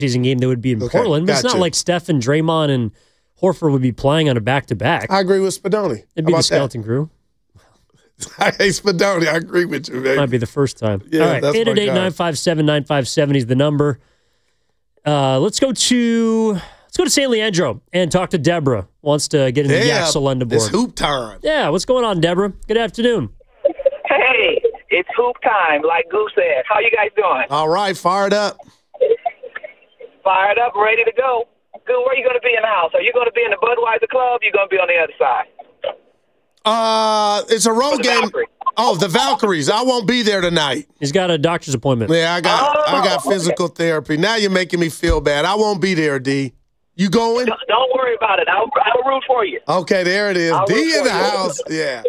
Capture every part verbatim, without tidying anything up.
season game that would be in Okay, Portland, but it's gotcha. not like Steph and Draymond and Horford would be playing on a back-to-back. I agree with Spadoni. It'd be How the about skeleton crew. that? I hate Spadoni. I agree with you, man. Might be the first time. Yeah, All right, that's my eight eight eight, guy. nine five seven, nine five seven is the number. Uh, let's go to let's go to San Leandro and talk to Deborah. Wants to get into the Yeah, Yaxel Lenda it's board. hoop time. Yeah, what's going on, Deborah? Good afternoon. Hey, it's hoop time, like Goose said. How you guys doing? All right, fired up. Fired up, ready to go. Good. Where are you going to be in the house? Are you going to be in the Budweiser Club? Or you going to be on the other side? Uh, it's a road the game. Valkyrie. Oh, the Valkyries. I won't be there tonight. He's got a doctor's appointment. Yeah, I got Oh, I got physical therapy. Now you're making me feel bad. I won't be there, D. You going? Don't don't worry about it. I'll, I'll root for you. Okay, there it is. I'll D root in for the you. house. Yeah.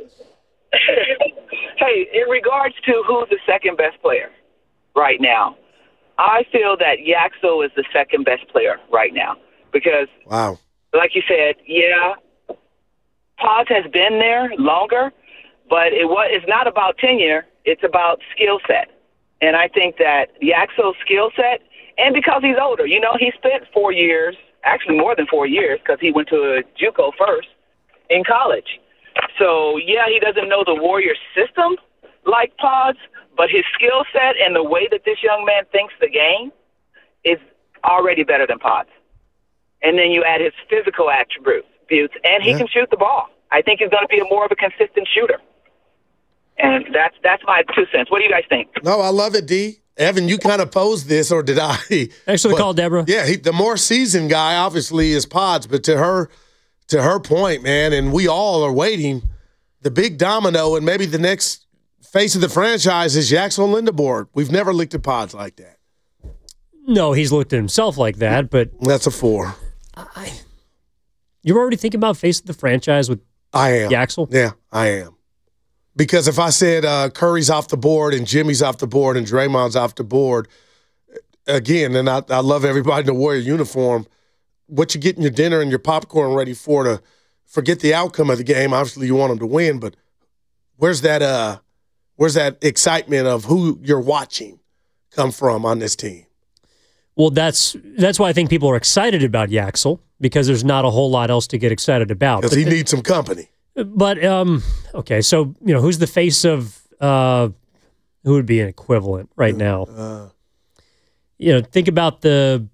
Hey, in regards to who's the second best player right now, I feel that Yaxel is the second best player right now because, Wow. like you said, yeah, Pods has been there longer, but it was it's not about tenure. It's about skill set. And I think that Yaxel's skill set, and because he's older, you know, he spent four years, actually more than four years, because he went to a JUCO first in college. So, yeah, he doesn't know the Warrior system like Pods, but his skill set and the way that this young man thinks the game is already better than Pods. And then you add his physical attributes, and he Yeah. can shoot the ball. I think he's going to be a more of a consistent shooter. And that's that's my two cents. What do you guys think? No, I love it, D. Evan, you kind of posed this, or did I? Thanks for the But, call, Deborah. Yeah, he, the more seasoned guy, obviously, is Pods. But to her, to her point, man, and we all are waiting, the big domino and maybe the next face of the franchise is Yaxel Lindeborg. We've never looked at Pods like that. No, he's looked at himself like that, but That's a four. I, you're already thinking about facing the franchise with I am. Yaxel? Yeah, I am. Because if I said uh, Curry's off the board and Jimmy's off the board and Draymond's off the board, again, and I, I love everybody in the Warrior uniform, what you getting your dinner and your popcorn ready for to forget the outcome of the game. Obviously, you want them to win, but where's that uh, where's that excitement of who you're watching come from on this team? Well, that's that's why I think people are excited about Yaxel, because there's not a whole lot else to get excited about. Because But he the- needs some company. But um, okay, so you know who's the face of uh, who would be an equivalent right now? Uh, You know, think about the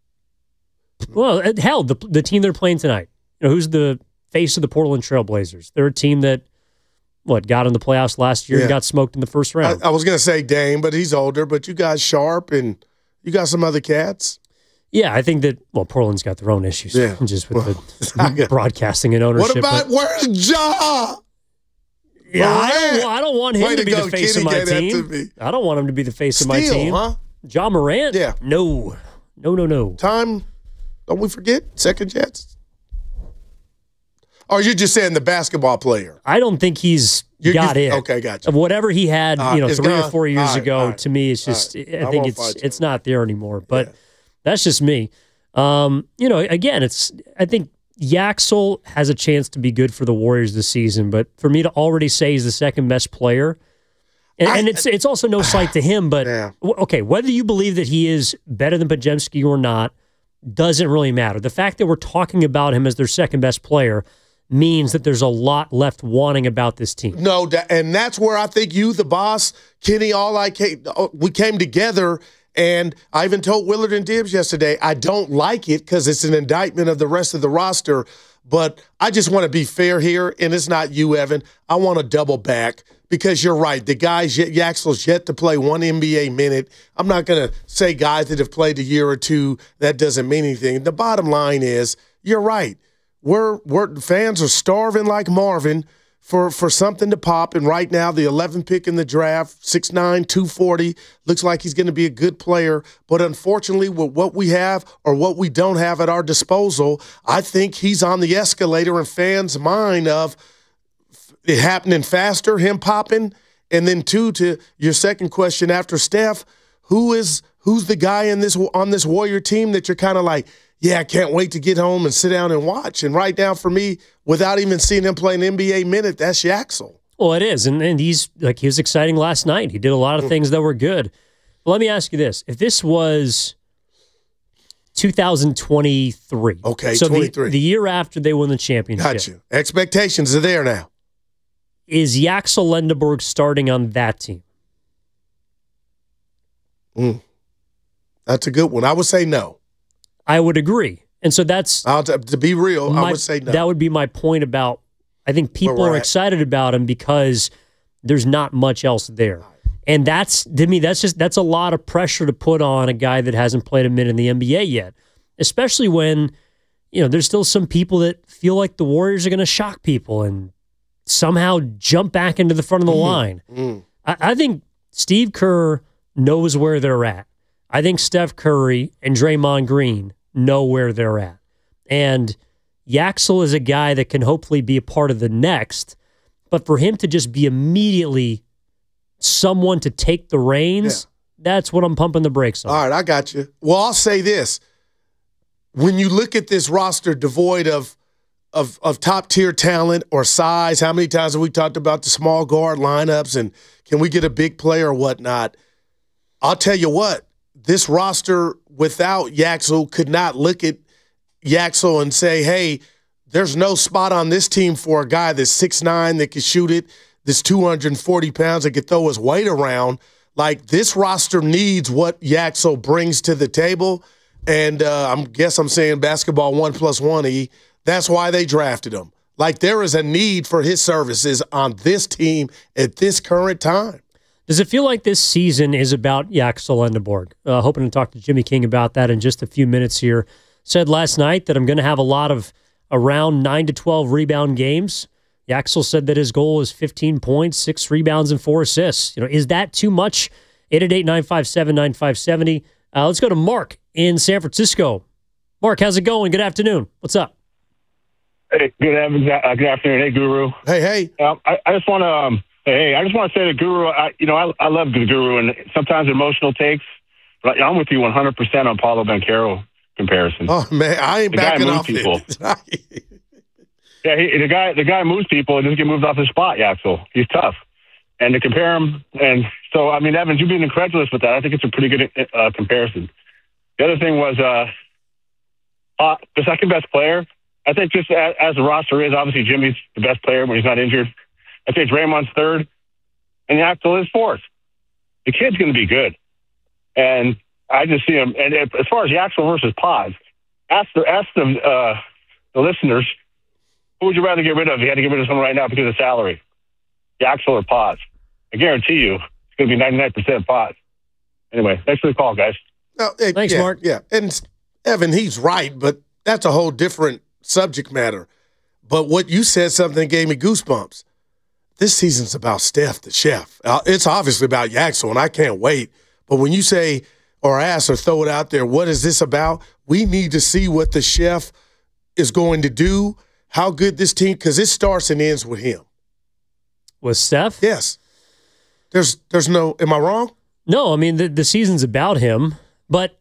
well, uh, hell, the the team they're playing tonight. You know, who's the face of the Portland Trailblazers? They're a team that what got in the playoffs last year Yeah. and got smoked in the first I, round. I was going to say Dame, but he's older. But you guys Sharp and you got some other cats. yeah, I think that well, Portland's got their own issues, Yeah. just with Well, the broadcasting and ownership. What about but- where's Ja? Yeah, I Morant? don't, I don't want him Way to to be go, the face Kenny of my gave that to team. me. I don't want him to be the face of my Steal, team. huh? John Morant? Yeah. No. No, no, no. Time, don't we forget? Second chance? Or you're just saying the basketball player? I don't think he's You- got you- it. okay, gotcha. Of whatever he had, Uh, you know, it's three or gone? four years All right, ago, all right, to me, it's all just, right. I I think won't it's fight you it's on not there anymore. But Yeah. that's just me. Um, you know, again, it's I think Yaxel has a chance to be good for the Warriors this season, but for me to already say he's the second best player, and, I- and it's it's also no slight to him, but Yeah. w- okay, whether you believe that he is better than Podziemski or not doesn't really matter. The fact that we're talking about him as their second best player means that there's a lot left wanting about this team. No, that, and that's where I think you, the boss, Kenny, all I came, we came together. And I even told Willard and Dibbs yesterday, I don't like it because it's an indictment of the rest of the roster. But I just want to be fair here, and it's not you, Evan. I want to double back because you're right. The guys, Yaxel's yet to play one N B A minute. I'm not going to say guys that have played a year or two. That doesn't mean anything. The bottom line is, you're right. We're, we're fans are starving like Marvin for, for something to pop. And right now, the eleventh pick in the draft, six nine, two forty, looks like he's going to be a good player. But unfortunately, with what we have or what we don't have at our disposal, I think he's on the escalator in fans' mind of it happening faster, him popping. And then, two, to your second question after Steph, who is who's the guy in this on this Warrior team that you're kind of like, yeah, I can't wait to get home and sit down and watch. And right now, for me, without even seeing him play an N B A minute, that's Yaxel. Well, it is, and and he's like he was exciting last night. He did a lot of things that were good. But let me ask you this: if this was, two thousand twenty-three. Okay, so twenty-three. The, the year after they won the championship. Got you. Expectations are there now. Is Yaxel Lendeborg starting on that team? Mm. That's a good one. I would say no. I would agree. And so that's... I'll, to be real, my, I would say no. That would be my point about, I think people are at. excited about him because there's not much else there. And that's, to me, that's just, that's a lot of pressure to put on a guy that hasn't played a minute in the N B A yet. Especially when, you know, there's still some people that feel like the Warriors are going to shock people and somehow jump back into the front of the mm. line. Mm. I, I think Steve Kerr knows where they're at. I think Steph Curry and Draymond Green know where they're at. And Yaxel is a guy that can hopefully be a part of the next, but for him to just be immediately someone to take the reins, yeah. that's what I'm pumping the brakes on. All right, I got you. Well, I'll say this. When you look at this roster devoid of of, of top-tier talent or size, how many times have we talked about the small guard lineups and can we get a big player or whatnot? I'll tell you what, this roster without Yaxel could not look at Yaxel and say, hey, there's no spot on this team for a guy that's six nine that can shoot it, that's two hundred forty pounds that could throw his weight around. Like, this roster needs what Yaxel brings to the table. And uh, I guess I'm saying basketball one plus one, E. That's why they drafted him. Like, there is a need for his services on this team at this current time. Does it feel like this season is about Yaxel Lendeborg? Uh, hoping to talk to Jimmy King about that in just a few minutes here. Said last night that I'm going to have a lot of around nine to twelve rebound games. Yaxel said that his goal is fifteen points, six rebounds, and four assists. You know, is that too much? eight eight eight, nine five seven, nine five seven zero. Uh, let's go to Mark in San Francisco. Mark, how's it going? Good afternoon. What's up? Hey, good, uh, good afternoon. Hey, Guru. Hey, hey. Um, I, I just want to, um, hey, I just want to say to Guru, I, you know, I, I love the Guru, and sometimes emotional takes. But I'm with you one hundred percent on Paolo Banchero comparison. Oh man, I ain't the backing off people. it. yeah, he, the guy, the guy moves people and doesn't get moved off his spot. Yaxel, he's tough, and to compare him, and so I mean, Evans, you've been incredulous with that. I think it's a pretty good uh, comparison. The other thing was uh, uh, the second best player. I think just as, as the roster is, obviously Jimmy's the best player when he's not injured. I think Draymond's third, and Yaxel is fourth. The kid's going to be good, and I just see him. And if, as far as Yaxel versus Paz, ask the ask the uh, the listeners, who would you rather get rid of? If you had to get rid of someone right now because of salary, Yaxel or Paz? I guarantee you, it's going to be ninety-nine percent Paz. Anyway, thanks for the call, guys. No, it, Thanks, yeah, Mark. Yeah, and Evan, he's right, but that's a whole different subject matter. But what you said, something gave me goosebumps. This season's about Steph, the chef. Uh, it's obviously about Yaxel, and I can't wait. But when you say or ask or throw it out there, what is this about? We need to see what the chef is going to do, how good this team, because it starts and ends with him. With Steph? Yes. There's, there's no, am I wrong? No, I mean, the, the season's about him, but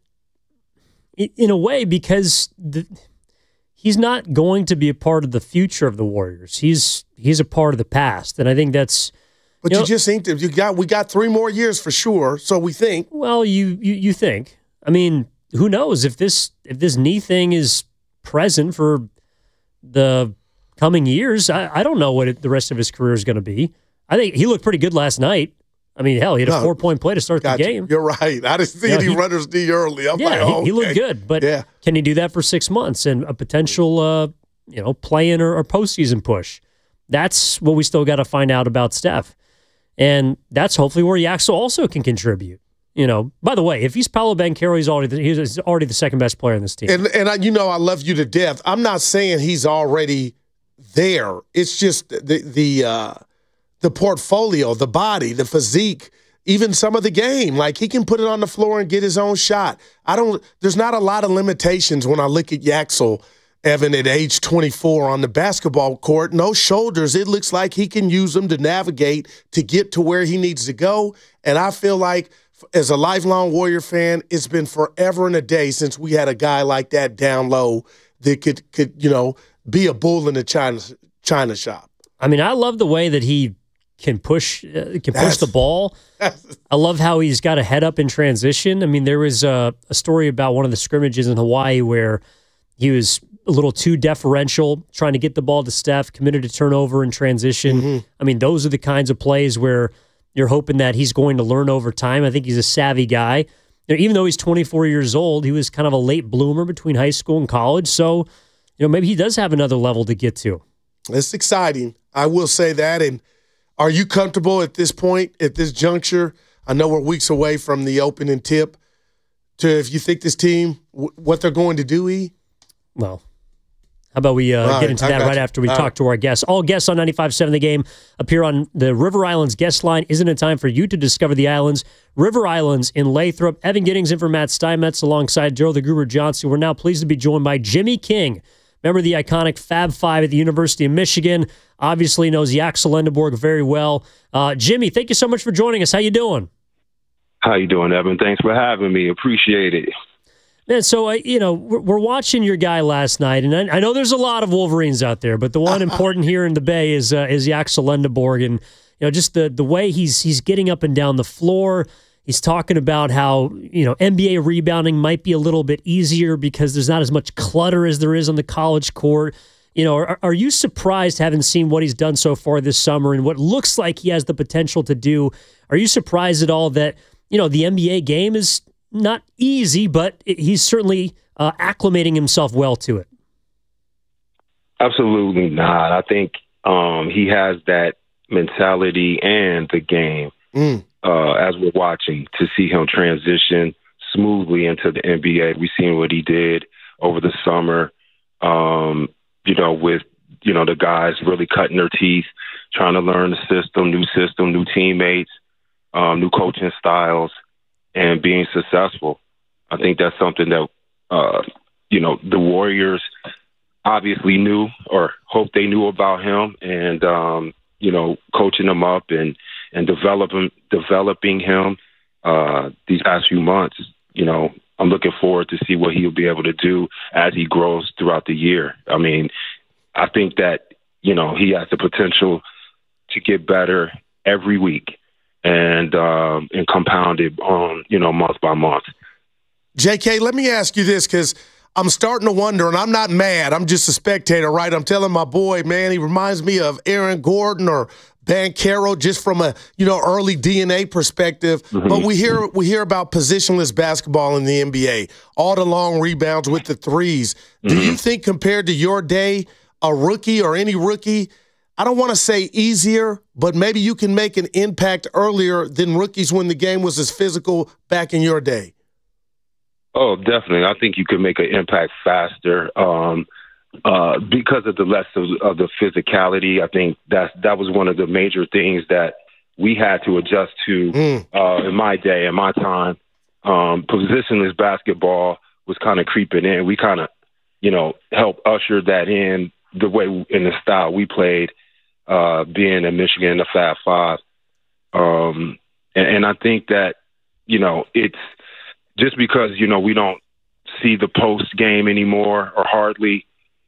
in a way, because the, he's not going to be a part of the future of the Warriors. He's he's a part of the past, and I think that's. But you, you know, just think that you got we got three more years for sure. So we think. Well, you you you think. I mean, who knows if this if this knee thing is present for the coming years? I, I don't know what it, the rest of his career is going to be. I think he looked pretty good last night. I mean, hell, he had a no, four-point play to start the game. You. You're right. I didn't see you any know, he, runner's knee early. I'm yeah, like, oh, he, he okay. looked good, but yeah. can he do that for six months and a potential, uh, you know, play-in or, or postseason push? That's what we still got to find out about Steph, and that's hopefully where Yaxel also can contribute. You know, by the way, if he's Paolo Banchero, he's already the, he's already the second best player in this team. And and I, you know, I love you to death. I'm not saying he's already there. It's just the the uh, the portfolio, the body, the physique. Even some of the game, like he can put it on the floor and get his own shot. I don't. There's not a lot of limitations when I look at Yaxel, Evan, at age twenty-four on the basketball court. No shoulders. It looks like he can use them to navigate to get to where he needs to go. And I feel like, as a lifelong Warrior fan, it's been forever and a day since we had a guy like that down low that could could you know be a bull in the China China shop. I mean, I love the way that he can push uh, can push the ball. I love how he's got a head up in transition. I mean, there was a, a story about one of the scrimmages in Hawaii where he was a little too deferential, trying to get the ball to Steph, committed to turnover in transition. Mm-hmm. I mean, those are the kinds of plays where you're hoping that he's going to learn over time. I think he's a savvy guy. You know, even though he's twenty-four years old, he was kind of a late bloomer between high school and college. So, you know, maybe he does have another level to get to. It's exciting. I will say that. And are you comfortable at this point, at this juncture? I know we're weeks away from the opening tip. To if you think this team, w- what they're going to do, E? Well, how about we uh, right, get into that right you. after we All talk right. to our guests. All guests on ninety-five point seven The Game appear on the River Islands guest line. Isn't it time for you to discover the islands? River Islands in Lathrop. Evan Giddings in for Matt Steinmetz alongside Joe the Gruber Johnson. We're now pleased to be joined by Jimmy King. Remember the iconic Fab Five at the University of Michigan. Obviously knows Jaxel Lendeborg very well. Uh, Jimmy, thank you so much for joining us. How you doing? How you doing, Evan? Thanks for having me. Appreciate it. Man, so, uh, you know, we're, we're watching your guy last night, and I, I know there's a lot of Wolverines out there, but the one important here in the Bay is uh, is Jaxel Lendeborg, and, you know, just the, the way he's he's getting up and down the floor. He's talking about how, you know, N B A rebounding might be a little bit easier because there's not as much clutter as there is on the college court. You know, are, are you surprised, having seen what he's done so far this summer and what looks like he has the potential to do? Are you surprised at all that, you know, the N B A game is not easy, but he's certainly uh, acclimating himself well to it? Absolutely not. I think um, he has that mentality and the game mm. uh, as we're watching to see him transition smoothly into the N B A. We've seen what he did over the summer, um, you know, with, you know, the guys really cutting their teeth, trying to learn the system, new system, new teammates, um, new coaching styles, and being successful. I think that's something that, uh, you know, the Warriors obviously knew or hoped they knew about him, and, um, you know, coaching him up and, and developing, developing him uh, these past few months. You know, I'm looking forward to see what he'll be able to do as he grows throughout the year. I mean, I think that, you know, he has the potential to get better every week. And um, and compounded on, you know, month by month. J K, let me ask you this, because I'm starting to wonder, and I'm not mad. I'm just a spectator, right? I'm telling my boy, man, he reminds me of Aaron Gordon or Banchero, just from a, you know, early D N A perspective. Mm-hmm. But we hear we hear about positionless basketball in the N B A, all the long rebounds with the threes. Mm-hmm. Do you think, compared to your day, a rookie or any rookie, I don't want to say easier, but maybe you can make an impact earlier than rookies when the game was as physical back in your day? Oh, definitely. I think you could make an impact faster um, uh, because of the less of, of the physicality. I think that's, that was one of the major things that we had to adjust to mm. uh, in my day, in my time. Um, positionless basketball was kind of creeping in. We kind of, you know, helped usher that in the way, in the style we played. Uh, being in Michigan, the Fab Five. Um, and, and I think that, you know, it's just because, you know, we don't see the post game anymore or hardly,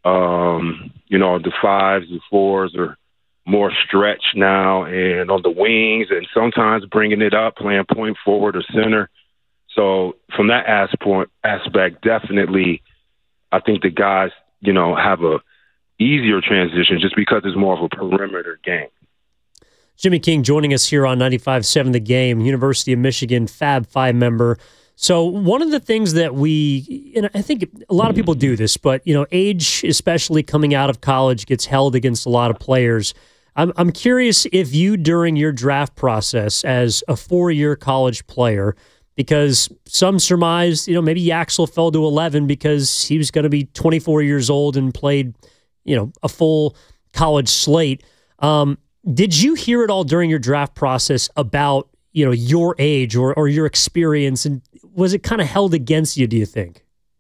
um, you know, the fives, the fours are more stretched now and on the wings and sometimes bringing it up, playing point forward or center. So from that aspect, aspect, definitely, I think the guys, you know, have a easier transition just because it's more of a perimeter game. Jimmy King joining us here on ninety-five point seven The Game, University of Michigan Fab Five member. So one of the things that we, and I think a lot of people do this, but, you know, age, especially coming out of college, gets held against a lot of players. I'm I'm curious if you, during your draft process as a four-year college player, because some surmise, you know, maybe Jaxel fell to eleven because he was going to be twenty-four years old and played, you know, a full college slate. Um, did you hear it all during your draft process about, you know, your age or, or your experience? And was it kind of held against you, do you think?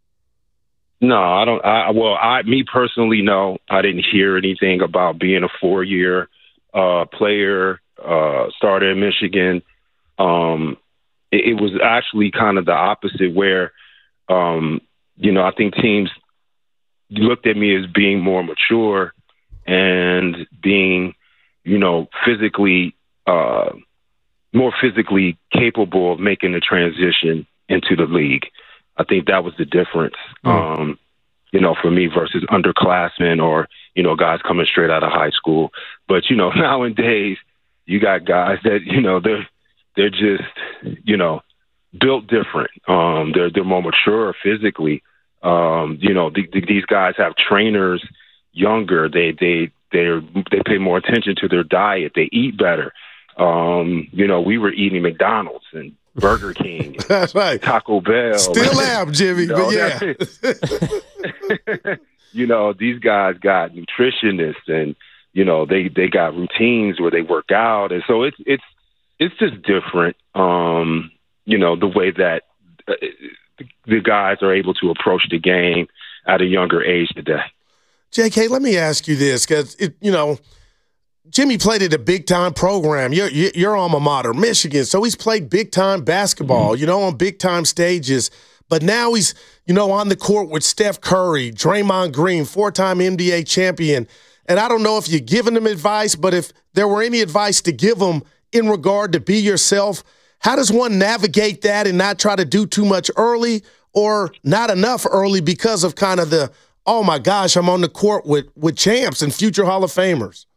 No, I don't. I, well, I, me personally, no, I didn't hear anything about being a four-year uh, player, uh, starter in Michigan. Um, it, it was actually kind of the opposite where, um, you know, I think teams looked at me as being more mature and being, you know, physically uh, more physically capable of making the transition into the league. I think that was the difference, mm. um, you know, for me versus underclassmen or, you know, guys coming straight out of high school. But, you know, nowadays you got guys that, you know, they're they're just, you know, built different. Um, they're they're more mature physically. Um, you know, the, the, these guys have trainers younger. They they they they pay more attention to their diet. They eat better. Um, you know, we were eating McDonald's and Burger King, that's right, Taco Bell. Still am, Jimmy, you know, but yeah. You know, these guys got nutritionists, and you know they they got routines where they work out, and so it's it's it's just different. Um, you know, the way that uh, the guys are able to approach the game at a younger age today. J K, let me ask you this, because you know. Jimmy played at a big-time program. Your, your alma mater, Michigan. So he's played big-time basketball, mm-hmm. you know, on big-time stages. But now he's, you know, on the court with Steph Curry, Draymond Green, four-time N B A champion. And I don't know if you're giving him advice, but if there were any advice to give him in regard to be yourself, how does one navigate that and not try to do too much early or not enough early because of kind of the, oh, my gosh, I'm on the court with, with champs and future Hall of Famers?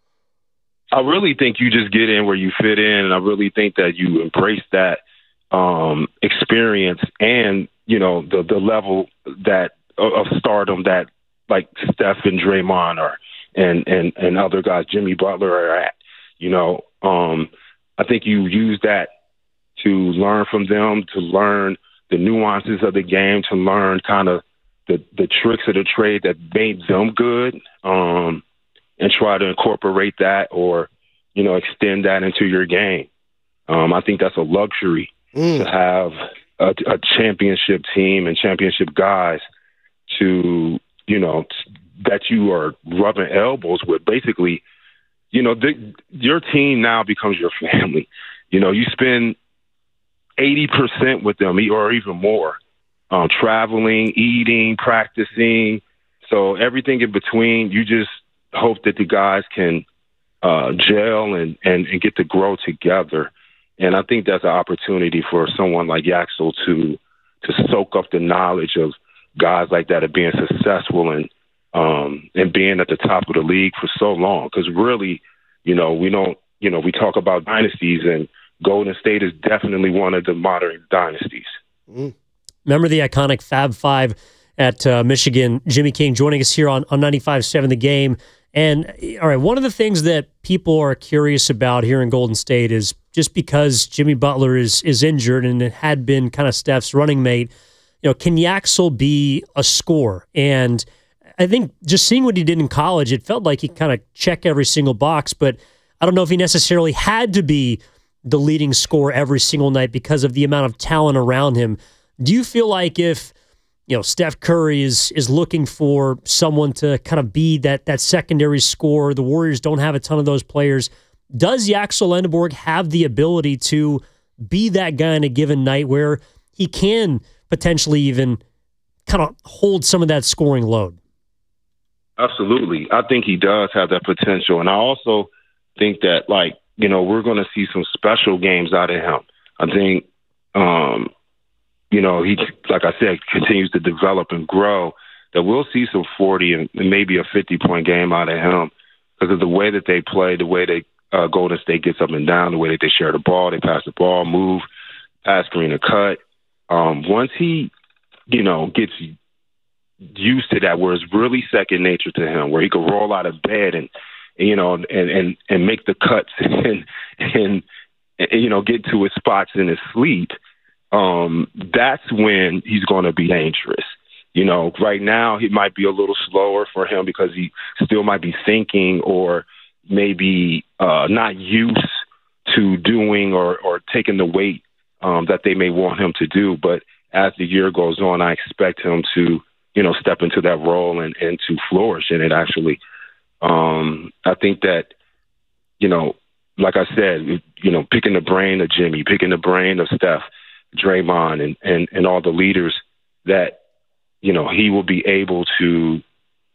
I really think you just get in where you fit in, and I really think that you embrace that um, experience and, you know, the the level that of stardom that like Steph and Draymond are and, and, and other guys, Jimmy Butler are at. You know, um, I think you use that to learn from them, to learn the nuances of the game, to learn kind of the, the tricks of the trade that made them good. Um and try to incorporate that or, you know, extend that into your game. Um, I think that's a luxury mm. to have a, a championship team and championship guys to, you know, t- that you are rubbing elbows with. Basically, you know, the, your team now becomes your family. You know, you spend eighty percent with them or even more, um, traveling, eating, practicing. So everything in between, you just hope that the guys can uh, gel and, and, and get to grow together. And I think that's an opportunity for someone like Yaxel to to soak up the knowledge of guys like that of being successful and um, and being at the top of the league for so long. Because really, you know, we don't, you know, we talk about dynasties, and Golden State is definitely one of the modern dynasties. Mm. Remember the iconic Fab Five at uh, Michigan? Jimmy King joining us here on, on ninety-five point seven The Game. And, all right, one of the things that people are curious about here in Golden State is just because Jimmy Butler is is injured and it had been kind of Steph's running mate, you know, can Yaxel be a scorer? And I think just seeing what he did in college, it felt like he kind of checked every single box, but I don't know if he necessarily had to be the leading scorer every single night because of the amount of talent around him. Do you feel like if you know, Steph Curry is is looking for someone to kind of be that that secondary scorer, the Warriors don't have a ton of those players, does Yaxel Lendeborg have the ability to be that guy on a given night where he can potentially even kind of hold some of that scoring load? Absolutely. I think he does have that potential. And I also think that, like, you know, we're going to see some special games out of him. I think, um, you know, he, like I said, continues to develop and grow, that we'll see some forty and maybe a fifty-point game out of him because of the way that they play, the way they uh, Golden State gets up and down, the way that they share the ball, they pass the ball, move, pass, screen, and cut. Um, once he, you know, gets used to that, where it's really second nature to him, where he can roll out of bed and, you know, and and, and make the cuts and, and, and, you know, get to his spots in his sleep, um, that's when he's going to be dangerous. You know, right now he might be a little slower for him because he still might be thinking or maybe uh, not used to doing or, or taking the weight um, that they may want him to do. But as the year goes on, I expect him to, you know, step into that role and, and to flourish in it, actually. Um, I think that, you know, like I said, you know, picking the brain of Jimmy, picking the brain of Steph, Draymond, and, and, and all the leaders, that, you know, he will be able to,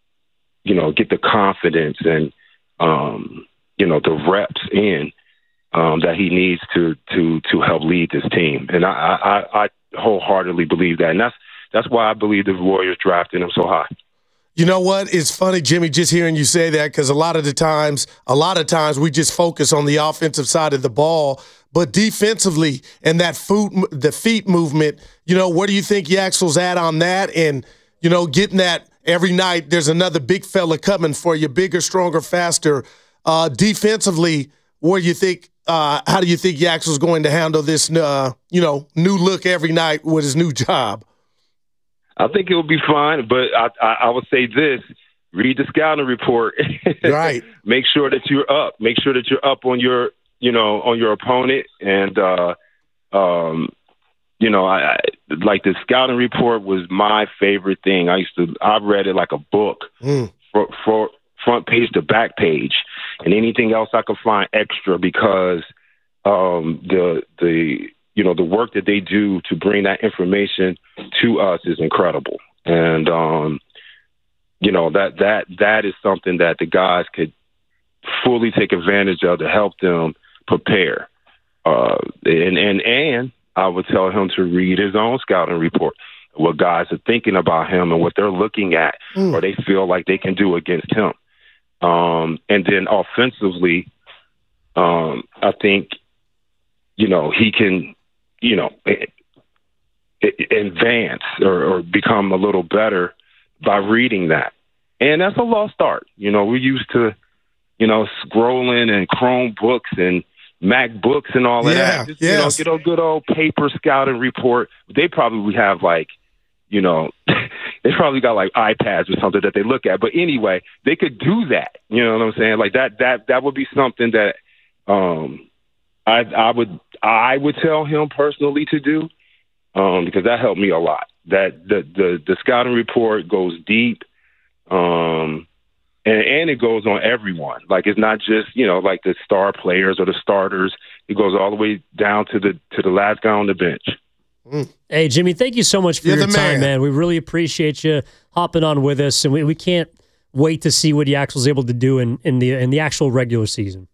you know, get the confidence and, um, you know, the reps in um, that he needs to to to help lead this team. And I, I, I wholeheartedly believe that. And that's that's why I believe the Warriors drafted him so high. You know what? It's funny, Jimmy, just hearing you say that, because a lot of the times, a lot of times we just focus on the offensive side of the ball, but defensively and that foot, the feet movement, you know, where do you think Yaxel's at on that? And, you know, getting that every night, there's another big fella coming for you, bigger, stronger, faster. Uh, defensively, where you think, uh, how do you think Yaxel's going to handle this, uh, you know, new look every night with his new job? I think it will be fine, but I, I, I would say this: read the scouting report. Right. Make sure that you're up. Make sure that you're up on your, you know, on your opponent. And, uh, um, you know, I, I like the scouting report was my favorite thing. I used to, I read it like a book, mm. for, for front page to back page, and anything else I could find extra, because um, the the you know, the work that they do to bring that information to us is incredible. And, um, you know, that, that, that is something that the guys could fully take advantage of to help them prepare. Uh, and, and, and I would tell him to read his own scouting report, what guys are thinking about him and what they're looking at, mm. or they feel like they can do against him. Um, and then offensively, um, I think, you know, he can, you know, advance or, or become a little better by reading that. And that's a lost art. You know, we're used to, you know, scrolling and Chrome books and Mac books and all of yeah, that. Just, yes. You know, get a good old paper scouting report. They probably have like, you know, they probably got like iPads or something that they look at. But anyway, they could do that. You know what I'm saying? Like that, that, that would be something that, um, I, I would I would tell him personally to do, um, because that helped me a lot. That the, the, the scouting report goes deep, um, and, and it goes on everyone. Like, it's not just, you know, like the star players or the starters. It goes all the way down to the to the last guy on the bench. Mm. Hey, Jimmy, thank you so much for You're your time, man. man. We really appreciate you hopping on with us, and we, we can't wait to see what Yaxel's able to do in, in the in the actual regular season.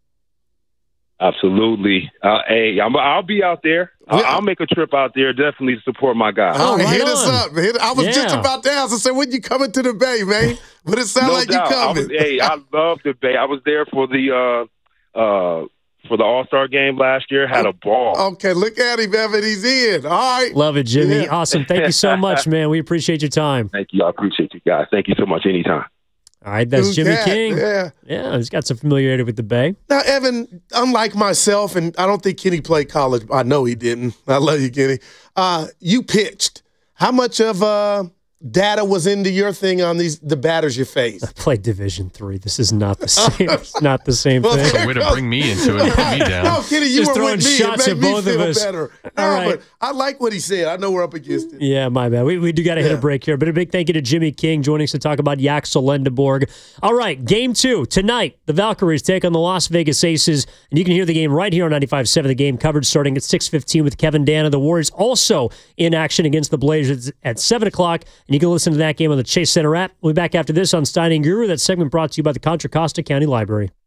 Absolutely. Uh, hey, I'm, I'll be out there. I'll, I'll make a trip out there, definitely to support my guy. Oh, right hit on. us up. Hit, I was yeah. just about to ask. I said, when you coming to the Bay, man? But it sounds no like doubt. you coming. I was, hey, I love the Bay. I was there for the uh, uh, for the All-Star game last year. Had a ball. Okay, look at him, Evan. He's in. All right. Love it, Jimmy. Yeah. Awesome. Thank you so much, man. We appreciate your time. Thank you. I appreciate you guys. Thank you so much. Anytime. All right, that's Good Jimmy cat. King. Yeah. Yeah, he's got some familiarity with the Bay. Now, Evan, unlike myself, and I don't think Kenny played college. I know he didn't. I love you, Kenny. Uh, you pitched. How much of uh, data was into your thing on these the batters you faced? I played Division three. This is not the same. It's not the same Well, thing. That's a way to bring me into it and put me down. No, Kenny, you Just were throwing with me. shots It at made me both feel of us. better. All no, right. but I like what he said. I know we're up against it. Yeah, my bad. We, we do got to hit Yeah. a break here, but a big thank you to Jimmy King joining us to talk about Yaxel Lendeborg. All right, game two. Tonight, the Valkyries take on the Las Vegas Aces, and you can hear the game right here on ninety-five point seven. The game coverage starting at six fifteen with Kevin Dana. The Warriors also in action against the Blazers at seven o'clock, and you can listen to that game on the Chase Center app. We'll be back after this on Stein and Guru. That segment brought to you by the Contra Costa County Library.